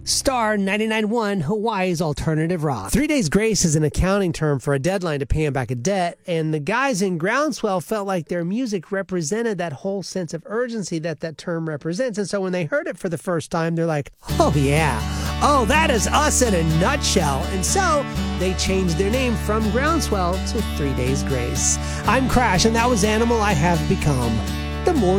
Star 99.1, Hawaii's alternative rock. 3 days grace is an accounting term for a deadline to pay him back a debt, and the guys in Groundswell felt like their music represented that whole sense of urgency that term represents. And so when they heard it for the first time, they're like, oh yeah, oh, that is us in a nutshell. And so they changed their name from Groundswell to 3 days grace. I'm Crash, and that was Animal I Have Become. The more